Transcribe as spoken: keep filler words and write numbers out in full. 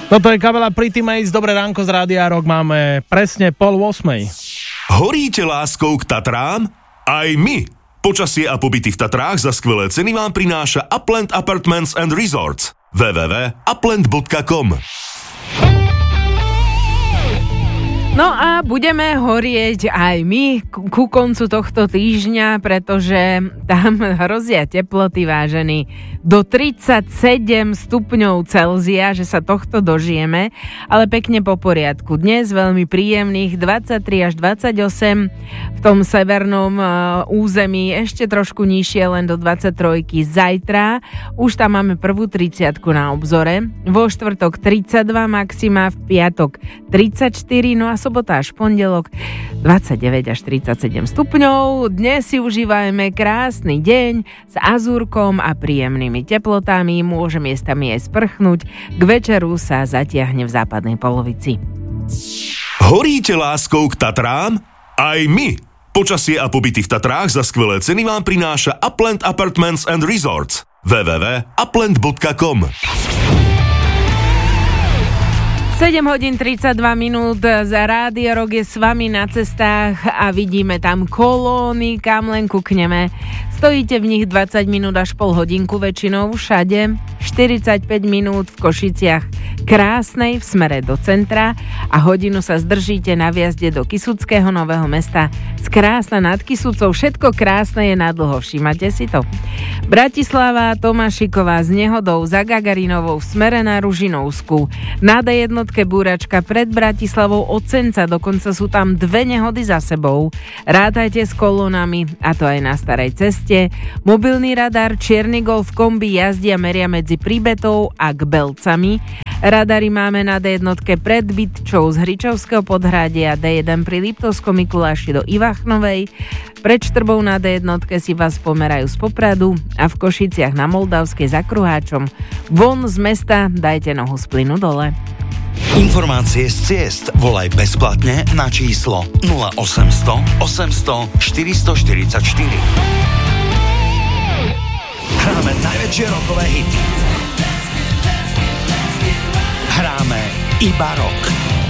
Toto je kapela Pretty Mates, dobré ránko z Rádia Rock, máme presne pol osmej. Horíte láskou k Tatrám? Aj my! Počasie a pobyty v Tatrách za skvelé ceny vám prináša Upland Apartments and Resorts. w w w bodka upland bodka com. No a budeme horieť aj my ku koncu tohto týždňa, pretože tam hrozia teploty, vážení, do tridsaťsedem stupňov Celzia, že sa tohto dožijeme, ale pekne po poriadku. Dnes veľmi príjemných dvadsaťtri až dvadsaťosem, v tom severnom území ešte trošku nižšie, len do dvadsaťtrojky. Zajtra už tam máme prvú tridsiatku na obzore, vo štvrtok tridsaťdva maxima, v piatok tridsaťštyri, no a sobota až pondelok dvadsaťdeväť až tridsaťsedem stupňov. Dnes si užívajme krásny deň s azúrkom a príjemnými teplotami, môže miestami aj sprchnúť, k večeru sa zatiahne v západnej polovici. Horíte láskou k Tatrám? Aj my! Počasie a pobyty v Tatrách za skvelé ceny vám prináša Upland Apartments and Resorts. w w w bodka upland bodka com. sedem hodín tridsaťdva minút, za Rádio Rock je s vami na cestách a vidíme tam kolóny, kam len kukneme. Stojíte v nich dvadsať minút až pol hodinku väčšinou všade, štyridsaťpäť minút v Košiciach Krásnej v smere do centra a hodinu sa zdržíte na viazde do Kysuckého Nového Mesta z Krásna nad Kysucou. Všetko krásne je nadlho, všímate si to? Bratislava Tomášiková s nehodou za Gagarinovou v smere na Ružinovsku. Na dé jednotke búračka pred Bratislavou od Senca, dokonca sú tam dve nehody za sebou. Rátajte s kolónami, a to aj na starej ceste. Mobilný radar Čierny Golf kombi jazdia meria medzi Príbetou a Gbelcami. Radary máme na dé jednotke pred Bytčou z Hričovského podhradia, dé jeden pri Liptovskom Mikuláši do Ivachnovej. Pred Štrbou na dé jednotke si vás pomerajú z Popradu a v Košiciach na Moldavskej za Kruháčom. Von z mesta, dajte nohu z plynu dole. Informácie z ciest volaj bezplatne na číslo nula osemsto osemsto štyristoštyridsaťštyri. Hráme najväčšie rockové hity. Hráme iba rock.